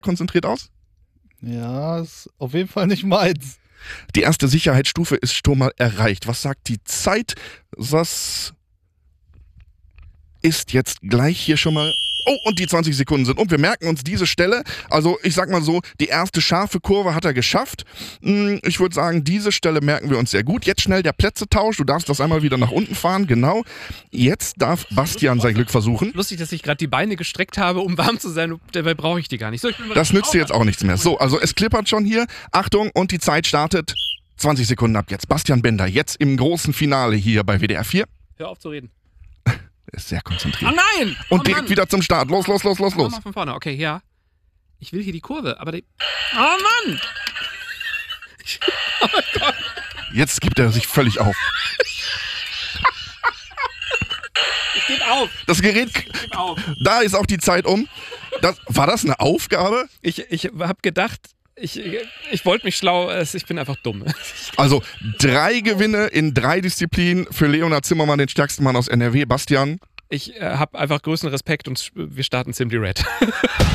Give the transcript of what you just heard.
konzentriert aus. Ja, ist auf jeden Fall nicht meins. Die erste Sicherheitsstufe ist schon mal erreicht. Was sagt die Zeit? Das ist jetzt gleich hier schon mal... Oh, und die 20 Sekunden sind um. Wir merken uns diese Stelle. Also ich sag mal so, die erste scharfe Kurve hat er geschafft. Ich würde sagen, diese Stelle merken wir uns sehr gut. Jetzt schnell der Plätzetausch. Du darfst das einmal wieder nach unten fahren. Genau. Jetzt darf Bastian sein Glück versuchen. Lustig, dass ich gerade die Beine gestreckt habe, um warm zu sein. Dabei brauche ich die gar nicht. So, Das nützt dir jetzt auch nichts mehr. So, also es klippert schon hier. Achtung, und die Zeit startet. 20 Sekunden ab jetzt. Bastian Bender, jetzt im großen Finale hier bei WDR 4. Hör auf zu reden. Er ist sehr konzentriert. Oh nein! Und direkt wieder zum Start. Los. Mal von vorne. Okay, ja. Ich will hier die Kurve, aber die... Oh Mann! Jetzt gibt er sich völlig auf. Ich gebe auf. Das Gerät... Ich gebe auf. Da ist auch die Zeit um. War das eine Aufgabe? Ich habe gedacht... Ich wollte mich schlau, ich bin einfach dumm. Also 3 Gewinne in 3 Disziplinen für Leonhard Zimmermann, den stärksten Mann aus NRW. Bastian? Ich habe einfach größten Respekt und wir starten Simply Red.